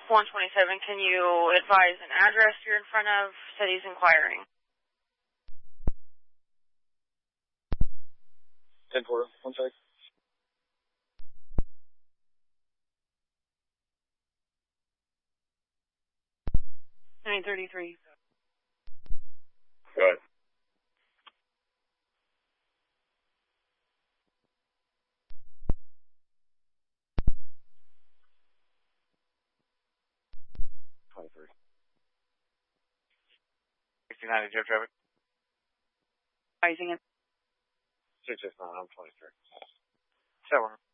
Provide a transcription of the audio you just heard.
127, can you advise an address you're in front of? Said he's inquiring. 10-4, 1 sec. 933. Go ahead. Three. 69 Jeff traffic. Rising it. 669, I'm 23. 7.